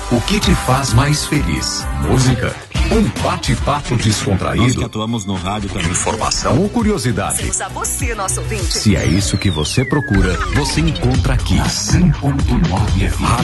O que te faz mais feliz? Música? Um bate-papo descontraído? Nós que atuamos no rádio também. Informação ou curiosidade? Seja você, nosso ouvinte. Se é isso que você procura, você encontra aqui. 100.9 FM.